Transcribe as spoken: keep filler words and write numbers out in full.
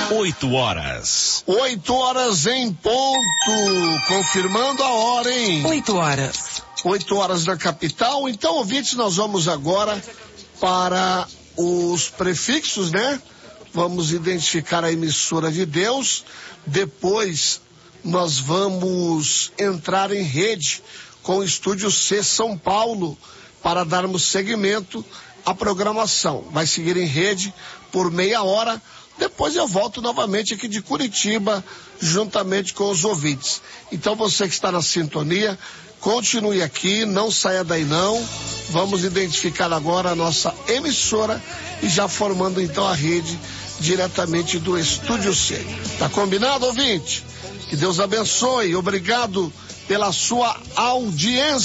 Oito horas. Oito horas em ponto. Confirmando a hora, hein? Oito horas. Oito horas na capital. Então, ouvintes, nós vamos agora para os prefixos, né? Vamos identificar a emissora de Deus. Depois, nós vamos entrar em rede com o Estúdio C São Paulo para darmos seguimento à programação. Vai seguir em rede por meia hora. Depois eu volto novamente aqui de Curitiba, juntamente com os ouvintes. Então você que está na sintonia, continue aqui, não saia daí não. Vamos identificar agora a nossa emissora e já formando então a rede diretamente do Estúdio C. Tá combinado, ouvinte? Que Deus abençoe. Obrigado pela sua audiência.